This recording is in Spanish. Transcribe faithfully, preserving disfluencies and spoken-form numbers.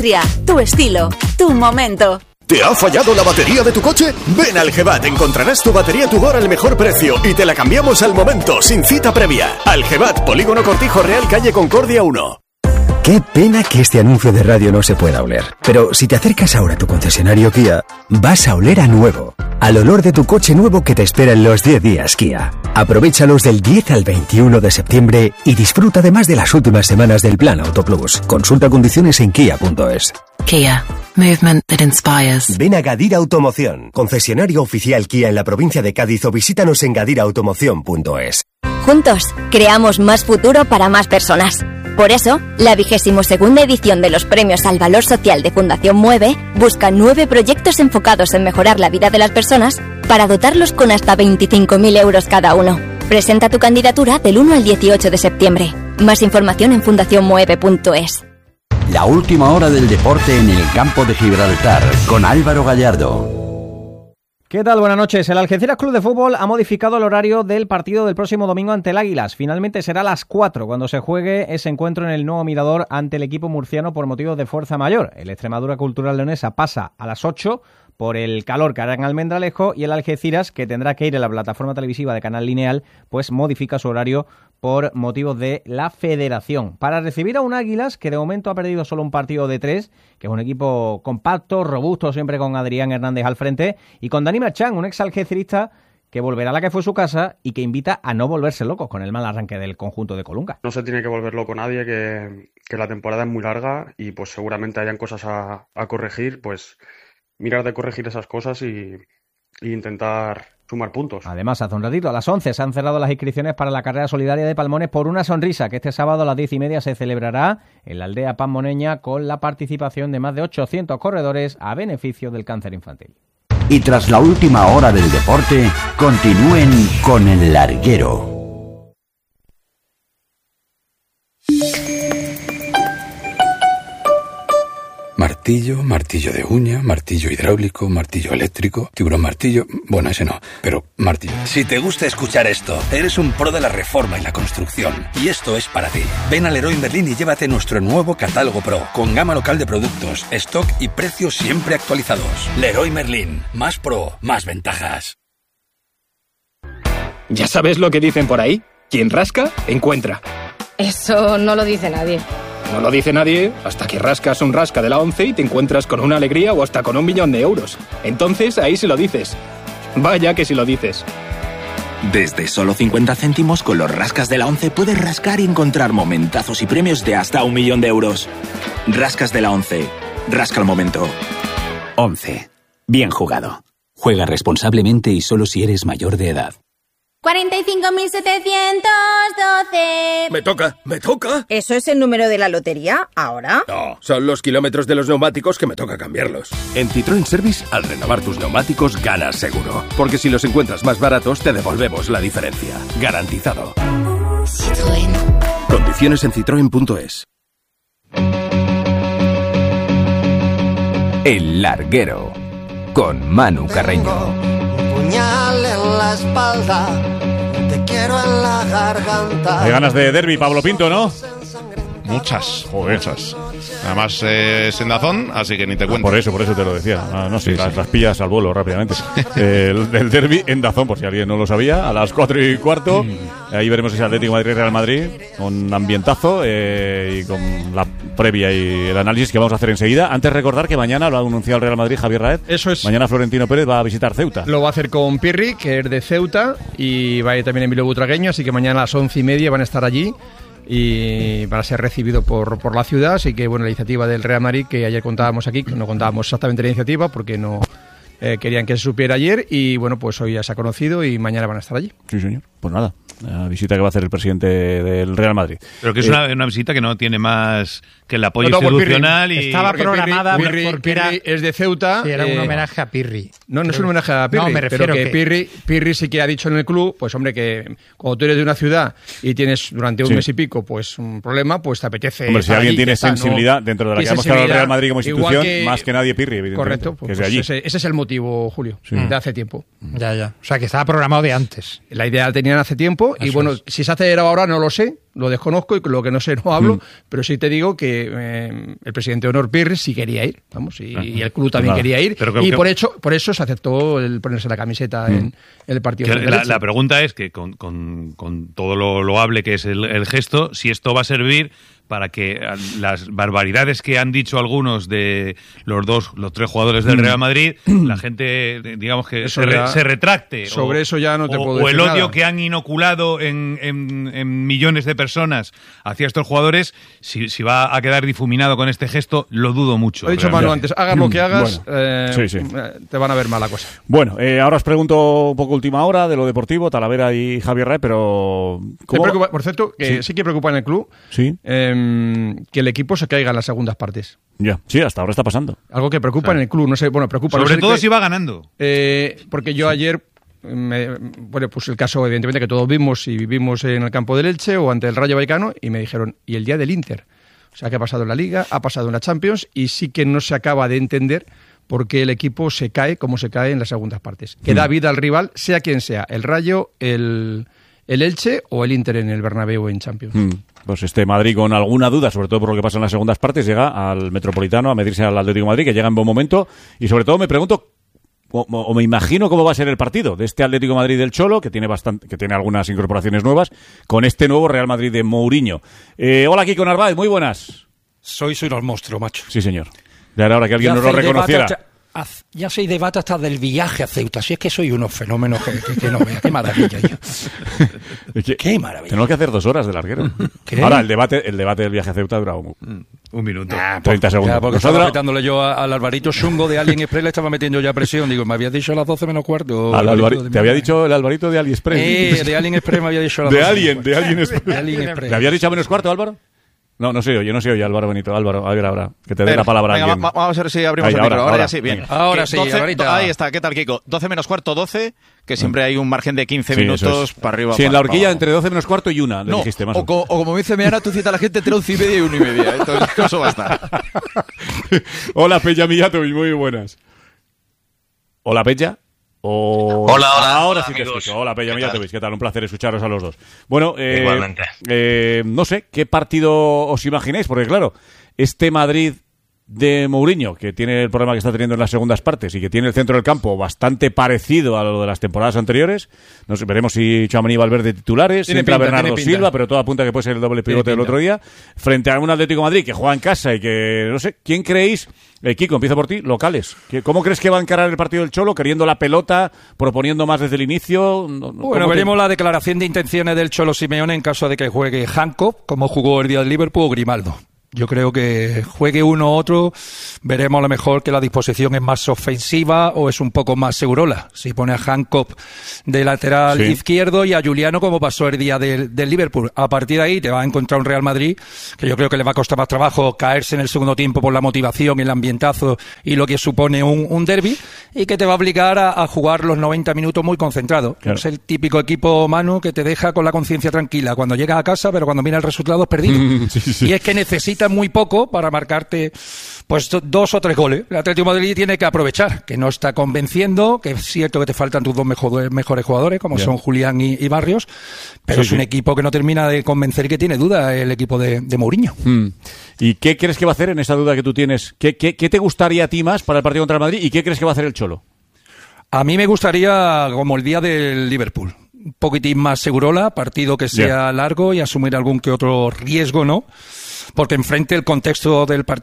Austria, tu estilo, tu momento. ¿Te ha fallado la batería de tu coche? Ven al Gevat, encontrarás tu batería Tudor al mejor precio y te la cambiamos al momento, sin cita previa. Al Gevat, Polígono Cortijo Real, calle Concordia uno. Qué pena que este anuncio de radio no se pueda oler. Pero si te acercas ahora a tu concesionario Kia, vas a oler a nuevo. Al olor de tu coche nuevo que te espera en los diez días Kia. Aprovéchalos del diez al veintiuno de septiembre y disfruta además de las últimas semanas del Plan Auto Plus. Consulta condiciones en kia punto es. Kia. Movement that inspires. Ven a Gadir Automoción, concesionario oficial Kia en la provincia de Cádiz, o visítanos en gadir automoción punto es. Juntos, creamos más futuro para más personas. Por eso, la vigésimo segunda edición de los Premios al Valor Social de Fundación Mueve busca nueve proyectos enfocados en mejorar la vida de las personas para dotarlos con hasta veinticinco mil euros cada uno. Presenta tu candidatura del uno al dieciocho de septiembre. Más información en fundación mueve punto es. La última hora del deporte en el campo de Gibraltar, con Álvaro Gallardo. ¿Qué tal? Buenas noches. El Algeciras Club de Fútbol ha modificado el horario del partido del próximo domingo ante el Águilas. Finalmente será a las cuatro cuando se juegue ese encuentro en el nuevo Mirador ante el equipo murciano por motivos de fuerza mayor. El Extremadura Cultural Leonesa pasa a las ocho por el calor que hará en Almendralejo, y el Algeciras, que tendrá que ir a la plataforma televisiva de Canal Lineal, pues modifica su horario por motivos de la federación. Para recibir a un Águilas que de momento ha perdido solo un partido de tres, que es un equipo compacto, robusto, siempre con Adrián Hernández al frente, y con Dani Marchán, un ex algecirista que volverá a la que fue su casa y que invita a no volverse locos con el mal arranque del conjunto de Colunga. No se tiene que volver loco nadie, que, que la temporada es muy larga y pues seguramente hayan cosas a, a corregir, pues mirar de corregir esas cosas y, y intentar sumar puntos. Además, hace un ratito, a las once, se han cerrado las inscripciones para la carrera solidaria de Palmones por una sonrisa, que este sábado a las diez y media se celebrará en la aldea palmoneña con la participación de más de ochocientos corredores a beneficio del cáncer infantil. Y tras la última hora del deporte, continúen con El Larguero. Martillo, martillo de uña, martillo hidráulico, martillo eléctrico, tiburón martillo... Bueno, ese no, pero martillo. Si te gusta escuchar esto, eres un pro de la reforma y la construcción. Y esto es para ti. Ven a Leroy Merlin y llévate nuestro nuevo catálogo Pro, con gama local de productos, stock y precios siempre actualizados. Leroy Merlin. Más pro, más ventajas. ¿Ya sabes lo que dicen por ahí? Quien rasca, encuentra. Eso no lo dice nadie. No lo dice nadie hasta que rascas un rasca de la ONCE y te encuentras con una alegría o hasta con un millón de euros. Entonces ahí sí lo dices. Vaya que sí lo dices. Desde solo cincuenta céntimos con los rascas de la ONCE puedes rascar y encontrar momentazos y premios de hasta un millón de euros. Rascas de la ONCE. Rasca el momento. ONCE. Bien jugado. Juega responsablemente y solo si eres mayor de edad. cuarenta y cinco mil setecientos doce. Me toca, me toca. ¿Eso es el número de la lotería ahora? No, son los kilómetros de los neumáticos que me toca cambiarlos. En Citroën Service, al renovar tus neumáticos, ganas seguro. Porque si los encuentras más baratos, te devolvemos la diferencia. Garantizado. Citroën. Condiciones en citroen punto es. El Larguero, con Manu Carreño. Puñal en la espalda, te quiero en la garganta. Hay ganas de derbi, Pablo Pinto, ¿no? Muchas, joder, muchas. Además eh, es en Dazón, así que ni te cuento. Por eso, por eso te lo decía. Ah, no sé, sí, las, sí. las pillas al vuelo rápidamente. El del derbi en Dazón, por si alguien no lo sabía, a las cuatro y cuarto. Mm. Ahí veremos ese Atlético Madrid Real Madrid, con ambientazo eh, y con la previa y el análisis que vamos a hacer enseguida. Antes recordar que mañana lo ha anunciado el Real Madrid Javier Raed. Eso es. Mañana Florentino Pérez va a visitar Ceuta. Lo va a hacer con Pirri, que es de Ceuta, y va a ir también Emilio Butragueño, así que mañana a las once y media van a estar allí y van a ser recibidos por, por la ciudad. Así que bueno, la iniciativa del Real Madrid, que ayer contábamos aquí, no contábamos exactamente la iniciativa porque no eh, querían que se supiera ayer, y bueno, pues hoy ya se ha conocido y mañana van a estar allí. Sí, señor. Pues nada, la visita que va a hacer el presidente del Real Madrid. Pero que es eh, una, una visita que no tiene más que el apoyo no, no, institucional. Y estaba programada Pirri, Pirri, Pirri era, es de Ceuta. Sí, era eh, un homenaje a Pirri. No, no es un homenaje a Pirri, no, me refiero pero que, que Pirri, Pirri sí que ha dicho en el club, pues hombre, que cuando tú eres de una ciudad y tienes durante un sí. mes y pico pues un problema, pues te apetece. Hombre, si alguien tiene está, sensibilidad ¿no? dentro de la que hemos quedado el Real Madrid como institución, que, más que nadie Pirri, evidentemente. Correcto, pues, que es de allí. Ese, ese es el motivo. motivo, Julio, Sí. de hace tiempo. Ya, ya. O sea, que estaba programado de antes. La idea la tenían hace tiempo y Eso bueno, es. si se ha acelerado ahora no lo sé, lo desconozco y lo que no sé no hablo, Mm. pero sí te digo que eh, el presidente Honor Pirres sí quería ir, vamos, y, Ah, y el club también nada. quería ir Pero que- y que- por hecho por eso se aceptó el ponerse la camiseta en, en el partido. Que frente al la, Elche. la pregunta es que con, con- con todo lo loable que es el, el gesto, si esto va a servir para que a- las barbaridades que han dicho algunos de los dos, los tres jugadores del Mm. Real Madrid, la gente, digamos que Eso se, re- ya- se retracte. sobre o, eso ya no te o- puedo o el decir odio nada. que han inoculado en, en- en millones de personas hacia estos jugadores, si, si va a quedar difuminado con este gesto, lo dudo mucho. Lo he dicho realmente. Manu antes, hagas lo que hagas, Bueno. eh, Sí, sí. eh, te van a ver mala cosa. Bueno, eh, ahora os pregunto un poco última hora de lo deportivo, Talavera y Javier Ray, pero... Me preocupa- por cierto, que sí. Sí. que preocupa en el club Sí. eh, que el equipo se caiga en las segundas partes. Ya, sí, hasta ahora está pasando. Algo que preocupa en el club, no sé, bueno, preocupa. Sobre no sé todo qué- si va ganando. Eh, porque yo ayer, me, bueno, pues el caso evidentemente que todos vimos y vivimos en el campo del Elche o ante el Rayo Vallecano y me dijeron, ¿y el día del Inter? O sea, que ha pasado en la Liga, ha pasado en la Champions y sí que no se acaba de entender por qué el equipo se cae como se cae en las segundas partes. Que Mm. da vida al rival, sea quien sea, el Rayo, el, el Elche o el Inter en el Bernabéu en Champions. Mm. Pues este Madrid con alguna duda, sobre todo por lo que pasa en las segundas partes, llega al Metropolitano a medirse al Atlético de Madrid, que llega en buen momento. Y sobre todo me pregunto, o, o me imagino cómo va a ser el partido de este Atlético de Madrid del Cholo, que tiene bastante, que tiene algunas incorporaciones nuevas, con este nuevo Real Madrid de Mourinho. Eh, hola, Kiko Narváez, muy buenas. Sois unos monstruos, macho. Sí, señor. Ya era hora que alguien Ya nos lo hacéis debate reconociera. hasta- haz- Ya soy debate hasta del viaje a Ceuta. Si es que soy unos fenómenos que, que- que no veas. Qué maravilla. yo. Qué maravilla. Tenemos que hacer dos horas de larguero. ¿Qué? Ahora, el debate, el debate del viaje a Ceuta ha durado un, un minuto. treinta segundos. Ya, porque Nos ha estaba durado- metándole yo a- al Alvarito Chungo de Alien Express, le estaba metiendo ya presión. Digo, me habías dicho a las doce menos cuarto. al Alvarito, Alvari- de te había mierda. dicho el Alvarito de AliExpress. Eh, de Alien Express me había dicho a las De doce Alien, menos de cuarto. Alien Express. De Alien Express. ¿Le había dicho a menos cuarto, Álvaro? No, no sé yo, yo no sé yo, Álvaro Benito. Álvaro, a ver ahora, que te dé Venga, la palabra a venga, alguien. va- vamos a ver si abrimos Ahí, el ahora, micro. Ahora, ahora, ya sí, bien. venga. Ahora Que sí, doce Alvarita. Ahí está, ¿qué tal, Kiko? doce menos cuarto, doce, que siempre hay un margen de quince Sí, eso minutos es. para arriba. Sí, en para- la horquilla para- entre doce menos cuarto y una, le No, dijiste más. o, co- o como dice Meana, tú citas a la gente entre once y media y una y media. Entonces, eso va a estar. Hola, Peña Millatovic, muy buenas. Hola, Peña. O- Hola, hola, Ahora hola, sí te amigos. escucho. Hola, Peña ¿Qué Millatovic, ¿qué tal? Un placer escucharos a los dos. Bueno, eh, Igualmente. eh, no sé, ¿qué partido os imagináis? Porque claro, este Madrid de Mourinho, que tiene el problema que está teniendo en las segundas partes y que tiene el centro del campo bastante parecido a lo de las temporadas anteriores. No sé, veremos si Tchouaméni va a Valverde titulares, si Tiene entra pinta, Bernardo tiene pinta. Silva, pero todo apunta que puede ser el doble Tiene pivote del pinta. otro día, frente a un Atlético de Madrid que juega en casa y que, no sé, ¿quién creéis? Eh, Kiko, empiezo por ti, locales. ¿Qué- ¿Cómo crees que va a encarar el partido del Cholo? ¿Queriendo la pelota? ¿Proponiendo más desde el inicio? No- no- Bueno, ¿cómo te- veremos la declaración de intenciones del Cholo Simeone en caso de que juegue Hancock, como jugó el día del Liverpool, o Grimaldo. Yo creo que juegue uno u otro, veremos a lo mejor que la disposición es más ofensiva o es un poco más segurola. Si pone a Hancock de lateral Sí. izquierdo y a Juliano como pasó el día del, del Liverpool. A partir de ahí te va a encontrar un Real Madrid que yo creo que le va a costar más trabajo caerse en el segundo tiempo por la motivación, el ambientazo y lo que supone un, un derbi, y que te va a obligar a, a jugar los noventa minutos muy concentrado. Claro. Es el típico equipo, Manu, que te deja con la conciencia tranquila cuando llegas a casa, pero cuando mira el resultado es perdido. Sí, sí. Y es que necesita muy poco para marcarte pues do- dos o tres goles. El Atlético de Madrid tiene que aprovechar, que no está convenciendo, que es cierto que te faltan tus dos mejor- mejores jugadores, como Ya. son Julián y, y Barrios, pero Sí, es un sí. equipo que no termina de convencer y que tiene duda el equipo de, de Mourinho. Mm. ¿Y qué crees que va a hacer en esa duda que tú tienes? ¿Qué, qué, qué te gustaría a ti más para el partido contra el Madrid y qué crees que va a hacer el Cholo? A mí me gustaría, como el día del Liverpool, un poquitín más segurola, partido que sea Ya. largo y asumir algún que otro riesgo, ¿no? Porque enfrente el contexto del partido